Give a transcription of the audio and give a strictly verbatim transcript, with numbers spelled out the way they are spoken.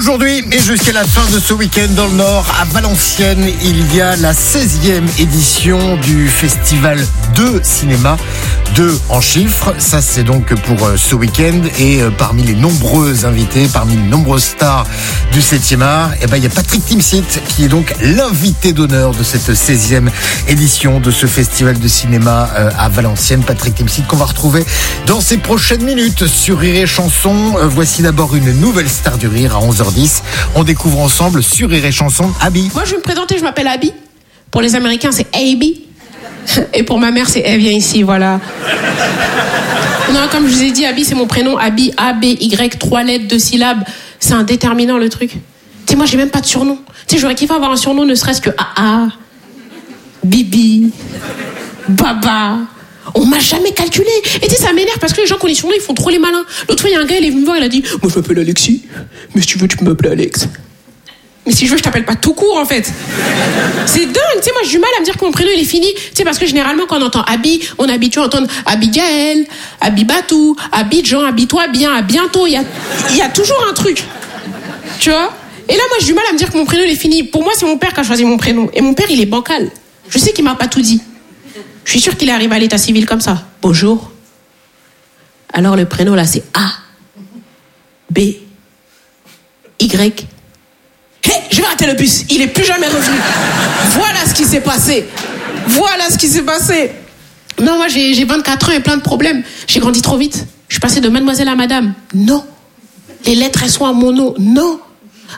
Aujourd'hui et jusqu'à la fin de ce week-end dans le Nord, à Valenciennes, il y a la seizième édition du festival de cinéma, deux en chiffres. Ça, c'est donc pour ce week-end. Et parmi les nombreux invités, parmi les nombreuses stars du septième art, eh ben, il y a Patrick Timsit qui est donc l'invité d'honneur de cette seizième édition de ce festival de cinéma à Valenciennes. Patrick Timsit qu'on va retrouver dans ces prochaines minutes sur Rire et Chanson. Voici d'abord une nouvelle star du rire à onze heures dix. On découvre ensemble sur Rire et Chanson Abby. Moi, je vais me présenter, je m'appelle Abby. Pour les Américains, c'est Abby. Et pour ma mère, c'est elle vient ici, voilà. Non, comme je vous ai dit, Abby, c'est mon prénom. Abby, A B Y, trois lettres, deux syllabes. C'est un déterminant, le truc. Tu sais, moi, j'ai même pas de surnom. Tu sais, j'aurais kiffé avoir un surnom, ne serait-ce que A A, Bibi, Baba. On m'a jamais calculé. Et tu sais, ça m'énerve parce que les gens qui ont les surnoms, ils font trop les malins. L'autre fois, il y a un gars, il est venu me voir, il a dit: moi, je m'appelle Alexis, mais si tu veux, tu peux m'appeler Alex. Mais si je veux, je t'appelle pas tout court, en fait. C'est dingue, tu sais, moi, j'ai du mal à me dire que mon prénom, il est fini. Tu sais, parce que généralement, quand on entend Abby, on est habitué à entendre Abigaël, Abibatou, Abidjan, Abis-toi bien, à bientôt. Il y a, il y a toujours un truc. Tu vois? Et là, moi, j'ai du mal à me dire que mon prénom, il est fini. Pour moi, c'est mon père qui a choisi mon prénom. Et mon père, il est bancal. Je sais qu'il m'a pas tout dit. Je suis sûre qu'il est arrivé à l'état civil comme ça. Bonjour. Alors, le prénom, là, c'est A, B, Y. Hé, hey, je vais rater le bus. Il est plus jamais revenu. Voilà ce qui s'est passé. Voilà ce qui s'est passé. Non, moi, j'ai, j'ai vingt-quatre ans et plein de problèmes. J'ai grandi trop vite. Je suis passée de mademoiselle à madame. Non. Les lettres, elles sont à mon nom. Non.